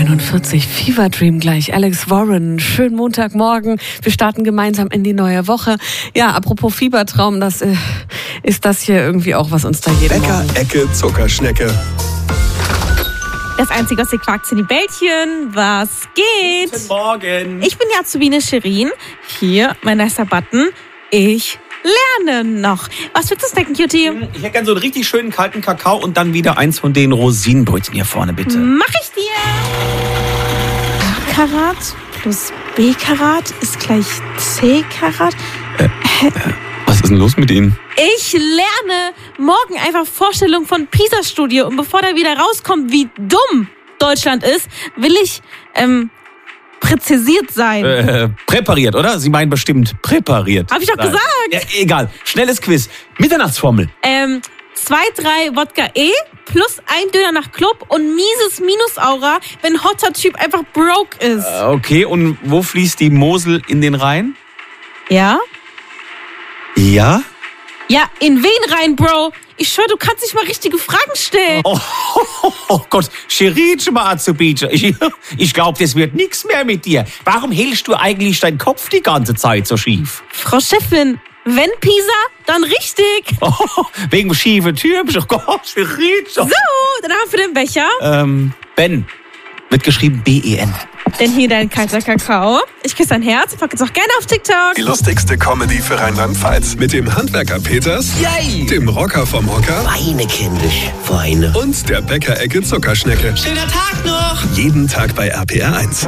8:41 Fever Dream gleich. Alex Warren, schönen Montagmorgen. Wir starten gemeinsam in die neue Woche. Ja, apropos Fiebertraum, das ist das hier irgendwie auch, was uns da jeden Bäcker, Ecke, Zuckerschnecke. Das Einzige, was ihr quakt, sind die Bällchen. Was geht? Guten Morgen. Ich bin die Azubine Shirin. Hier, mein nächster Button. Ich lerne noch. Was willst du snacken, Cutie? Ich hätte gerne so einen richtig schönen kalten Kakao und dann wieder eins von den Rosinenbrötchen hier vorne, bitte. Mach ich dir. A-Karat plus B-Karat ist gleich C-Karat. Was ist denn los mit Ihnen? Ich lerne morgen einfach Vorstellung von PISA-Studie. Und bevor da wieder rauskommt, wie dumm Deutschland ist, will ich präzisiert sein. Präpariert, oder? Sie meinen bestimmt präpariert. Hab ich doch Nein. gesagt. Ja, egal. Schnelles Quiz. Mitternachtsformel. 2, 3 Wodka E plus ein Döner nach Club und mieses Minusaura, wenn hotter Typ einfach broke ist. Okay, und wo fließt die Mosel in den Rhein? Ja? Ja? Ja, in wen rein, Bro? Ich schwör, du kannst nicht mal richtige Fragen stellen. Oh Gott, Shirin Azubine. Ich glaube, das wird nichts mehr mit dir. Warum hältst du eigentlich deinen Kopf die ganze Zeit so schief? Frau Chefin, wenn Pisa, dann richtig. Wegen dem schiefen Türmchen. Oh Gott, Shirin. So, dann haben wir den Becher. Ben. Wird geschrieben B-E-N. Denn hier dein kalter Kakao. Ich küsse dein Herz. Pack jetzt auch gerne auf TikTok. Die lustigste Comedy für Rheinland-Pfalz. Mit dem Handwerker Peters, Yay! dem Rocker vom Hocker Weine, kindisch, Weine. und der Bäcker, Ecke, Zuckerschnecke. Schöner Tag noch! Jeden Tag bei RPR 1.